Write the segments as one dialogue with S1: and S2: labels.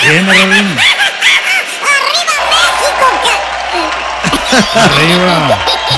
S1: Bien, Raúl. Arriba.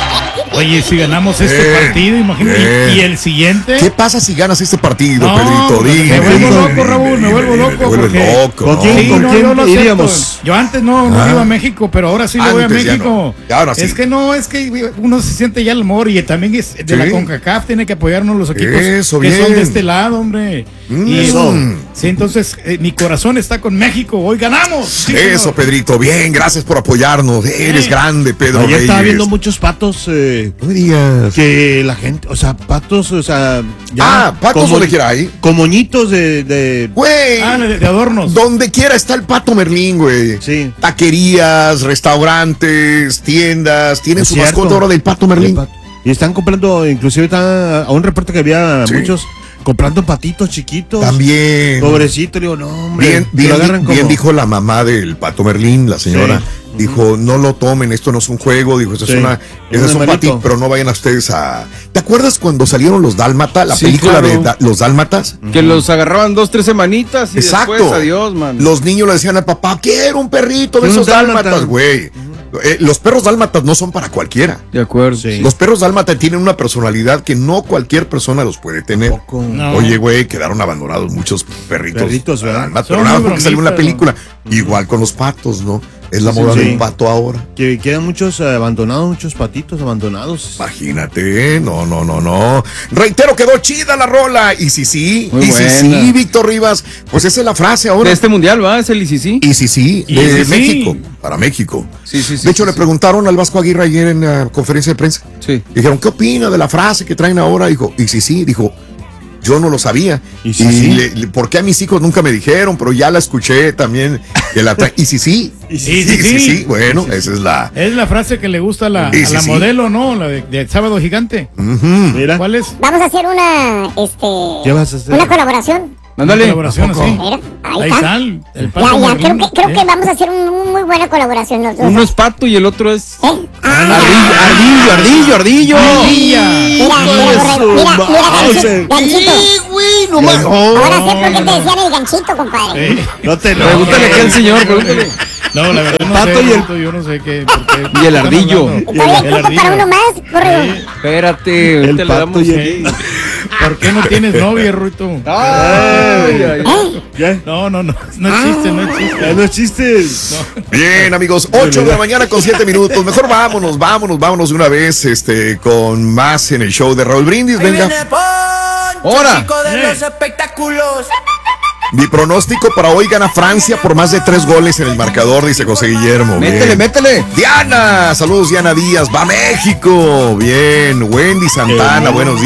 S1: Oye, si ganamos este partido, imagínate. ¿Y el siguiente?
S2: ¿Qué pasa si ganas este partido,
S1: No,
S2: Pedrito?
S1: me vuelvo loco, Raúl, me vuelvo loco.
S2: Me vuelve
S1: porque-
S2: loco.
S3: ¿Con quién,
S1: Sí,
S3: con
S1: no,
S3: quién
S1: yo lo acepto.
S3: iríamos?
S1: Yo antes no iba a México, pero ahora sí le voy a
S2: Antes ya
S1: México.
S2: no. Y ahora sí.
S1: Es que no, es que uno se siente ya el amor y también es de la
S2: Sí.
S1: CONCACAF, tiene que apoyarnos los equipos
S2: Eso,
S1: que son
S2: bien.
S1: de este lado, hombre. Y
S2: Eso.
S1: sí, entonces mi corazón está con México. Hoy ganamos. Sí,
S2: Eso,
S1: señor.
S2: Pedrito, bien, gracias por apoyarnos. Eres grande, Pedro
S3: Ayer estaba
S2: Reyes.
S3: viendo muchos patos
S2: No me digas.
S3: que la gente, o sea, patos, o sea, ya.
S2: Patos
S3: como-
S2: donde quiera hay.
S3: Con moñitos de
S2: Güey,
S1: De adornos.
S2: donde quiera está el Pato Merlín, güey.
S3: Sí.
S2: Taquerías, restaurantes, tiendas, tienen
S3: Es
S2: su
S3: cierto.
S2: mascota ahora del Pato Merlín.
S3: Y están comprando, inclusive está a un reporte que había
S2: Sí.
S3: muchos comprando patitos chiquitos.
S2: También.
S3: Pobrecito, le digo, no, hombre.
S2: Bien,
S3: que lo agarran
S2: bien
S3: como-
S2: dijo la mamá del Pato Merlín, la señora.
S3: Sí.
S2: Dijo, no lo tomen, esto no es un juego. Dijo, eso
S3: Sí.
S2: es ese es un
S3: animalito.
S2: patito, pero no vayan a ustedes a... ¿Te acuerdas cuando salieron los Dálmata, la
S4: Sí,
S2: película
S4: claro.
S2: de los Dálmatas?
S4: Que los agarraban 2-3 semanitas y
S2: Exacto.
S4: después adiós, man.
S2: Los niños le decían al papá, quiero un perrito de
S3: Quiero un
S2: esos dálmatas,
S3: dálmata.
S2: güey. Los perros dálmatas no son para cualquiera.
S4: De acuerdo.
S3: Sí.
S2: Los perros dálmatas tienen una personalidad que no cualquier persona los puede tener.
S3: Tampoco.
S1: No.
S2: Oye, güey, quedaron abandonados muchos perritos.
S3: Perritos, ¿verdad?
S2: dálmatas,
S1: Son
S2: pero nada
S1: muy
S2: porque salió una
S1: bromistas,
S2: película. Igual con los patos, ¿no? Es la
S3: Sí,
S2: moda
S3: sí.
S2: de un pato ahora.
S3: Que quedan muchos abandonados, muchos patitos abandonados.
S2: Imagínate, no. Reitero, quedó chida la rola. Y sí,
S4: Muy
S2: y
S4: buena.
S2: sí, Víctor Rivas. Pues esa es la frase ahora.
S4: De este mundial, ¿va? Es el ICC.
S2: Y sí,
S1: Y
S2: de
S1: sí, sí.
S2: México, para México.
S4: Sí, sí, sí.
S2: De hecho,
S4: sí,
S2: le
S4: sí.
S2: preguntaron al Vasco Aguirre ayer en la conferencia de prensa.
S4: Sí.
S2: Dijeron, ¿qué opina de la frase que traen ahora? Dijo, y sí, dijo, yo no lo sabía.
S3: Y sí.
S2: ¿Por qué a mis hijos nunca me dijeron? Pero ya la escuché también. Que la traen. Y sí.
S1: Sí.
S2: Bueno, esa es la...
S1: Es la frase que le gusta a la,
S2: Sí,
S1: a la
S2: sí.
S1: modelo, ¿no? La de Sábado Gigante.
S3: Mira.
S1: ¿Cuál es?
S5: Vamos a hacer
S3: ¿Qué vas a hacer?
S5: una colaboración.
S4: Ándale.
S1: Colaboración
S3: ¿a poco?
S1: así.
S5: Mira,
S1: Ahí
S5: ahí está.
S1: está el
S5: Ya,
S1: Pato
S5: ya,
S1: Merlín.
S5: creo que vamos a hacer una muy buena colaboración los dos.
S4: Uno es pato y el otro es.
S5: ¿Eh?
S4: Ardillo.
S1: Ardilla.
S5: Mira, ganchito.
S3: güey, no más.
S5: Ahora sé por qué te decían el ganchito, compadre.
S3: No te lo.
S4: Pregúntale aquí al señor, pregúntale.
S1: No, la verdad no
S3: pato
S1: sé,
S3: y el-
S1: Ruto, yo no sé qué. por qué
S4: Y el
S1: están
S4: ardillo.
S1: hablando.
S5: Todavía hay
S1: El
S5: cupo para
S1: ardillo.
S5: uno más, corre.
S4: Espérate, ahorita le
S3: pato
S4: damos.
S3: y el-
S1: ¿Por qué no tienes novia, Ruto?
S4: Ay, ay,
S5: ¿Eh?
S3: ¿Ya?
S1: No es chiste, no es chiste.
S3: Ya no chistes.
S2: Bien, amigos, 8 de la mañana con 7 minutos. Mejor vámonos de una vez con más en el show de Raúl Brindis. Venga.
S4: Ahora.
S6: Chico de los espectáculos.
S2: Mi pronóstico para hoy gana Francia por más de 3 goles en el marcador, dice José Guillermo. Bien.
S4: Métele.
S2: Diana, saludos Diana Díaz, va México. Bien, Wendy Santana, buenos días.